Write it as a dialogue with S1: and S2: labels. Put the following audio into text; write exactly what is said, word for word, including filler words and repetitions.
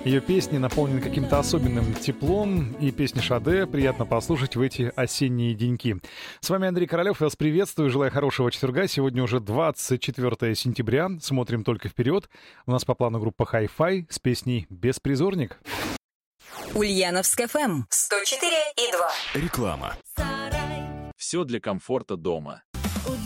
S1: Ее песни наполнены каким-то особенным теплом, и песни Шаде приятно послушать в эти осенние деньки. С вами Андрей Королёв, я вас приветствую, желаю хорошего четверга. Сегодня уже двадцать четвёртое сентября, смотрим только вперед. У нас по плану группа Hi-Fi с песней «Беспризорник».
S2: Ульяновск эф эм сто четыре и два.
S3: Реклама.
S4: Все для комфорта дома.